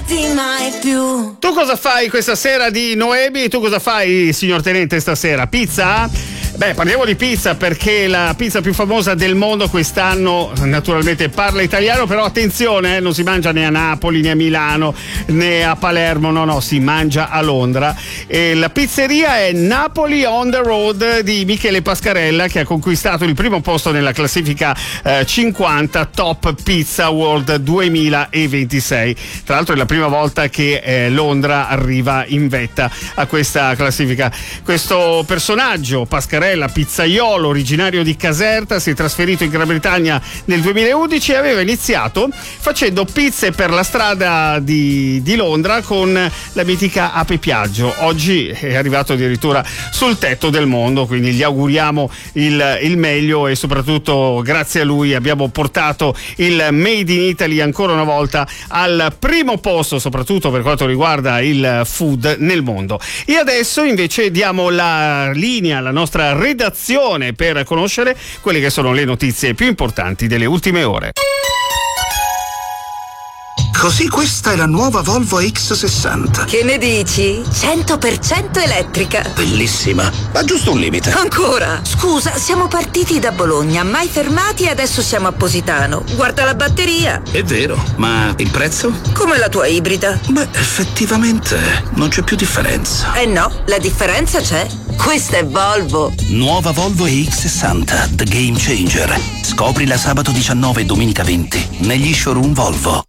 vederti mai più. Tu cosa fai questa sera di Noemi? Tu cosa fai, signor Tenente, stasera? Pizza? Beh, parliamo di pizza perché la pizza più famosa del mondo quest'anno naturalmente parla italiano, però attenzione, non si mangia né a Napoli né a Milano né a Palermo, no, si mangia a Londra. E la pizzeria è Napoli on the Road di Michele Pascarella, che ha conquistato il primo posto nella classifica 50 Top Pizza World 2026. Tra l'altro è la prima volta che Londra arriva in vetta a questa classifica. Questo personaggio, Pascarella, pizzaiolo originario di Caserta, si è trasferito in Gran Bretagna nel 2011 e aveva iniziato facendo pizze per la strada di Londra con la mitica Ape Piaggio. Oggi è arrivato addirittura sul tetto del mondo, quindi gli auguriamo il meglio e soprattutto grazie a lui abbiamo portato il Made in Italy ancora una volta al primo posto, soprattutto per quanto riguarda il food nel mondo. E adesso invece diamo la linea alla nostra redazione per conoscere quelle che sono le notizie più importanti delle ultime ore. Così questa è la nuova Volvo X60. Che ne dici? 100% elettrica. Bellissima, ma giusto un limite. Ancora? Scusa, siamo partiti da Bologna, mai fermati e adesso siamo a Positano. Guarda la batteria. È vero, ma il prezzo? Come la tua ibrida. Beh, effettivamente non c'è più differenza. Eh no, la differenza c'è. Questa è Volvo. Nuova Volvo EX60, The Game Changer. Scoprila sabato 19 e domenica 20 negli showroom Volvo.